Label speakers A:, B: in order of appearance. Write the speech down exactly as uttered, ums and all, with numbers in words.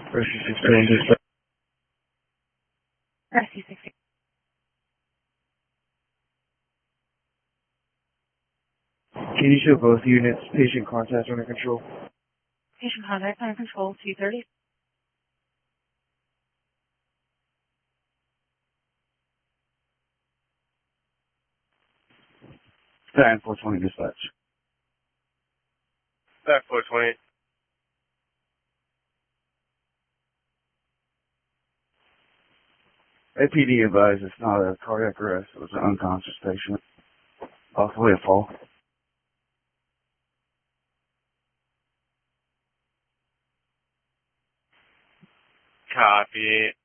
A: Rescue sixteen dispatch.
B: Rescue sixteen.
A: Can you show both units patient contact under control?
B: Patient contact under control, two thirty.
A: Nine four twenty dispatch.
C: Nine four twenty.
A: A P D advised it's not a cardiac arrest. It was an unconscious patient. Possibly a fall.
C: Copy.